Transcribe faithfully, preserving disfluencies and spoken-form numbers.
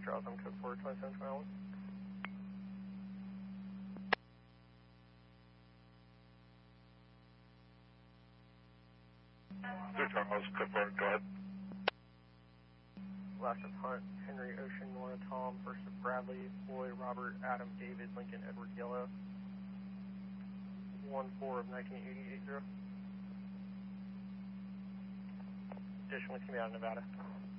Charles, I'm code four twenty-seven twenty-one. Sir Charles, code four, go ahead. Last of Hunt, Henry, Ocean, Nora, Tom, first of Bradley, Boy, Robert, Adam, David, Lincoln, Edward, Yellow. one four of nineteen eighty-eight zero. Additionally, coming out of Nevada.